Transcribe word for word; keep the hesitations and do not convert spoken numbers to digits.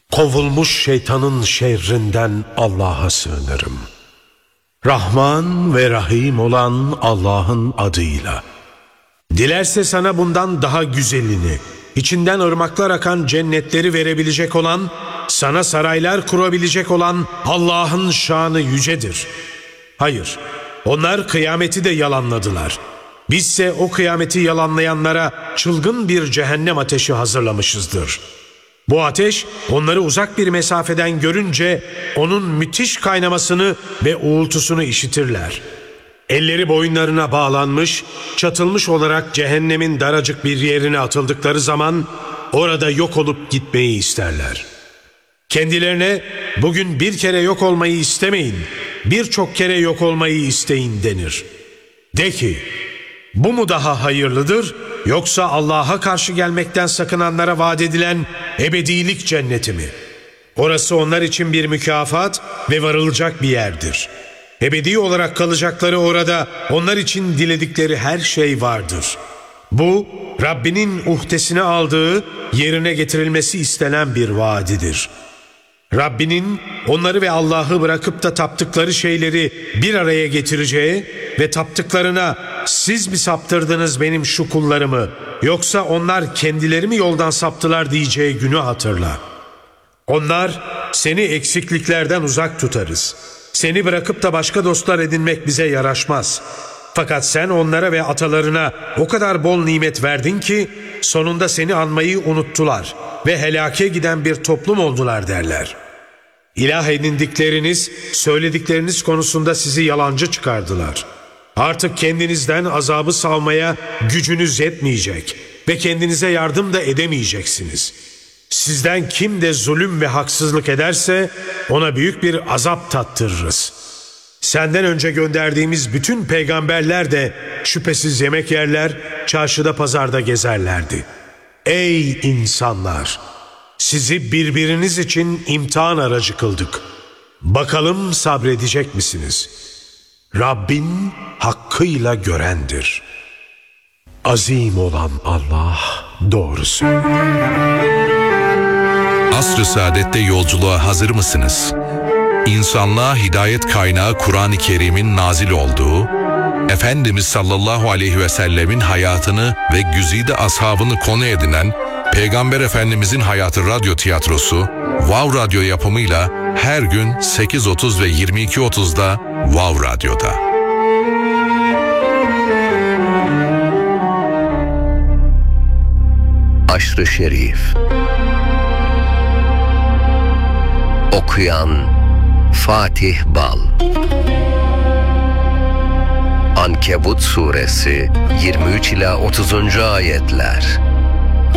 kovulmuş şeytanın şerrinden Allah'a sığınırım. Rahman ve Rahim olan Allah'ın adıyla. Dilerse sana bundan daha güzelini, içinden ırmaklar akan cennetleri verebilecek olan, sana saraylar kurabilecek olan Allah'ın şanı yücedir. Hayır, onlar kıyameti de yalanladılar. Bizse o kıyameti yalanlayanlara çılgın bir cehennem ateşi hazırlamışızdır. Bu ateş onları uzak bir mesafeden görünce onun müthiş kaynamasını ve uğultusunu işitirler. Elleri boyunlarına bağlanmış, çatılmış olarak cehennemin daracık bir yerine atıldıkları zaman orada yok olup gitmeyi isterler. Kendilerine bugün bir kere yok olmayı istemeyin, birçok kere yok olmayı isteyin denir. De ki, bu mu daha hayırlıdır, yoksa Allah'a karşı gelmekten sakınanlara vaat edilen ebedilik cenneti mi? Orası onlar için bir mükafat ve varılacak bir yerdir. Ebedi olarak kalacakları orada onlar için diledikleri her şey vardır. Bu, Rabbinin uhdesine aldığı, yerine getirilmesi istenen bir vaadidir. Rabbinin onları ve Allah'ı bırakıp da taptıkları şeyleri bir araya getireceği ve taptıklarına siz mi saptırdınız benim şu kullarımı, yoksa onlar kendileri mi yoldan saptılar diyeceği günü hatırla. Onlar, seni eksikliklerden uzak tutarız. Seni bırakıp da başka dostlar edinmek bize yaraşmaz. Fakat sen onlara ve atalarına o kadar bol nimet verdin ki sonunda seni anmayı unuttular ve helake giden bir toplum oldular derler. İlah edindikleriniz, söyledikleriniz konusunda sizi yalancı çıkardılar. Artık kendinizden azabı savmaya gücünüz yetmeyecek ve kendinize yardım da edemeyeceksiniz. Sizden kim de zulüm ve haksızlık ederse ona büyük bir azap tattırırız. Senden önce gönderdiğimiz bütün peygamberler de şüphesiz yemek yerler, çarşıda pazarda gezerlerdi. Ey insanlar! Sizi birbiriniz için imtihan aracı kıldık. Bakalım sabredecek misiniz? Rabbin hakkıyla görendir. Azim olan Allah doğru söylüyor. Asr-ı Saadet'te yolculuğa hazır mısınız? İnsanlığa hidayet kaynağı Kur'an-ı Kerim'in nazil olduğu, Efendimiz sallallahu aleyhi ve sellemin hayatını ve güzide ashabını konu edinen Peygamber Efendimizin Hayatı Radyo Tiyatrosu, Wow Radyo yapımıyla her gün sekiz otuz ve yirmi iki otuzda Wow Radyo'da. Aşr-ı Şerif. Okuyan Fatih Bal. Ankebut Suresi yirmi üç ila otuzuncu ayetler.